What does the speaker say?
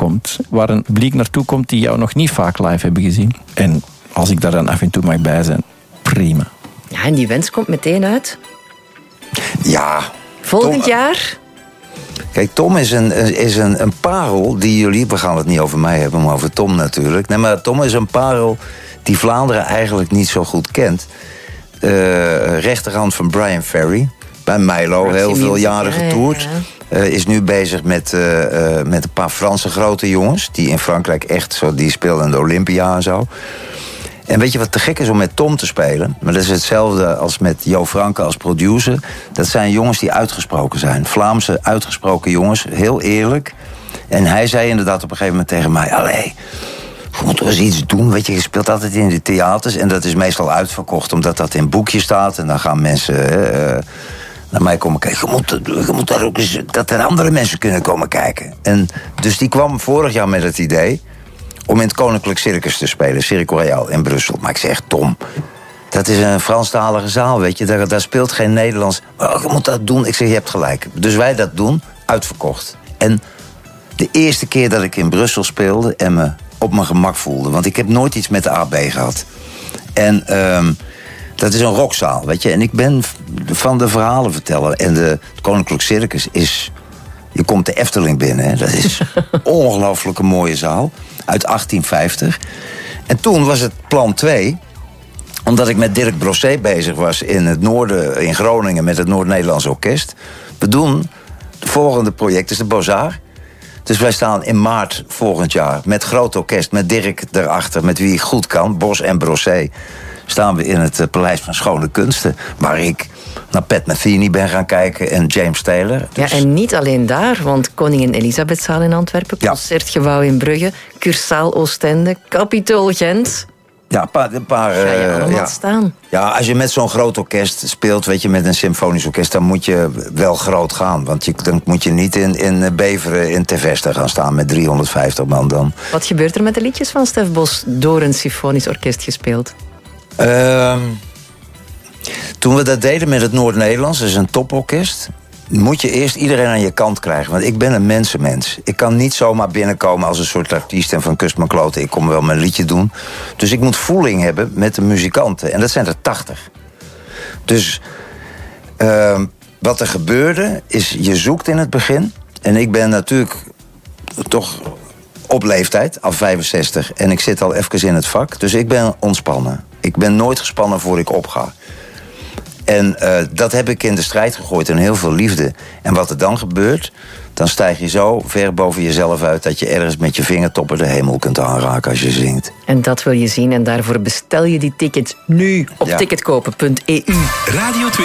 komt, waar een publiek naartoe komt die jou nog niet vaak live hebben gezien. En als ik daar dan af en toe mag bij zijn, prima. Ja, en die wens komt meteen uit. Ja. Volgend jaar? Kijk, Tom is een parel die jullie... We gaan het niet over mij hebben, maar over Tom natuurlijk. Nee, maar Tom is een parel die Vlaanderen eigenlijk niet zo goed kent. Rechterhand van Brian Ferry. Bij Milo, heel veel jaren getoerd. Is nu bezig met een paar Franse grote jongens. Die in Frankrijk echt zo... Die speelden de Olympia en zo. En weet je wat te gek is om met Tom te spelen? Maar dat is hetzelfde als met Jo Franke als producer. Dat zijn jongens die uitgesproken zijn. Vlaamse uitgesproken jongens, heel eerlijk. En hij zei inderdaad op een gegeven moment tegen mij... Allee, we moeten eens iets doen. Weet je speelt altijd in de theaters. En dat is meestal uitverkocht, omdat dat in boekjes staat. En dan gaan mensen naar mij komen kijken. Je moet daar ook eens... Dat er andere mensen kunnen komen kijken. En dus die kwam vorig jaar met het idee... om in het Koninklijk Circus te spelen, Cirque Royal in Brussel. Maar ik zeg, Tom, dat is een Franstalige zaal, weet je. Daar speelt geen Nederlands. Oh, je moet dat doen. Ik zeg, je hebt gelijk. Dus wij dat doen, uitverkocht. En de eerste keer dat ik in Brussel speelde... en me op mijn gemak voelde. Want ik heb nooit iets met de AB gehad. En dat is een rockzaal, weet je. En ik ben van de verhalen vertellen. En het Koninklijk Circus is... Je komt de Efteling binnen, hè. Dat is een ongelooflijke mooie zaal. Uit 1850. En toen was het plan 2... omdat ik met Dirk Brosset bezig was in het noorden... in Groningen met het Noord-Nederlands Orkest. We doen het volgende project, is de Beaux-Arts. Dus wij staan in maart volgend jaar met groot orkest... met Dirk erachter, met wie ik goed kan, Bos en Brosset... staan we in het Paleis van Schone Kunsten... waar ik naar Pat Metheny ben gaan kijken en James Taylor. Dus... Ja, en niet alleen daar, want Koningin Elisabethzaal in Antwerpen... Concertgebouw in Brugge, Cursaal Oostende, Capitool Gent... Ja, een paar ga je allemaal staan. Ja, als je met zo'n groot orkest speelt, weet je, met een symfonisch orkest... dan moet je wel groot gaan. Want dan moet je niet in Beveren in Terveste gaan staan met 350 man dan. Wat gebeurt er met de liedjes van Stef Bos door een symfonisch orkest gespeeld? Toen we dat deden met het Noord-Nederlands, dat is een toporkest... moet je eerst iedereen aan je kant krijgen. Want ik ben een mensenmens. Ik kan niet zomaar binnenkomen als een soort artiest... en van kust mijn kloten, ik kom wel mijn liedje doen. Dus ik moet voeling hebben met de muzikanten. En dat zijn er 80. Dus wat er gebeurde, is je zoekt in het begin... en ik ben natuurlijk toch op leeftijd, al 65... en ik zit al even in het vak, dus ik ben ontspannen. Ik ben nooit gespannen voor ik opga. En dat heb ik in de strijd gegooid en heel veel liefde. En wat er dan gebeurt, dan stijg je zo ver boven jezelf uit... dat je ergens met je vingertoppen de hemel kunt aanraken als je zingt. En dat wil je zien en daarvoor bestel je die tickets nu op ticketkopen.eu. Radio 2.